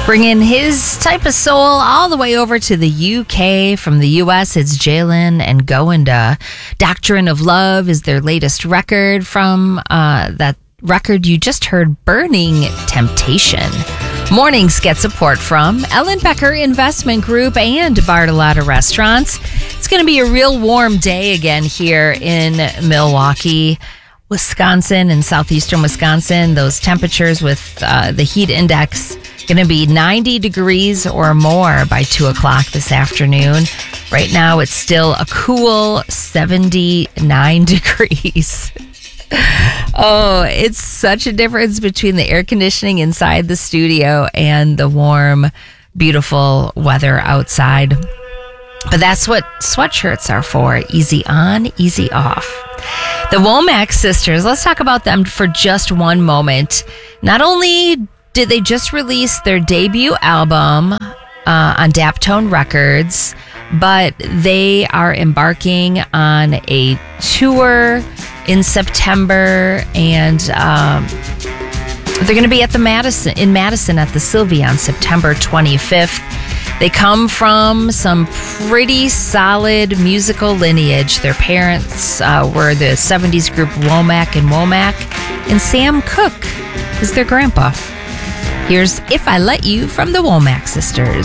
Bringing his type of soul all the way over to the UK. From the US, it's Jalen and Goinda. Doctrine of Love is their latest record. From that record you just heard, Burning Temptation. Mornings get support from Ellen Becker Investment Group and Bartolotta Restaurants. It's going to be a real warm day again here in Milwaukee, Wisconsin, and southeastern Wisconsin. Those temperatures with the heat index going to be 90 degrees or more by 2 o'clock this afternoon. Right now, it's still a cool 79 degrees. Oh, it's such a difference between the air conditioning inside the studio and the warm, beautiful weather outside. But that's what sweatshirts are for. Easy on, easy off. The Womack sisters, let's talk about them for just one moment. Not only did they just release their debut album on Daptone Records, but they are embarking on a tour in September, and they're going to be at the Madison at the Sylvia on September 25th. They come from some pretty solid musical lineage. Their parents were the 70s group Womack and Womack, and Sam Cooke is their grandpa. Here's If I Let You from the Womack sisters.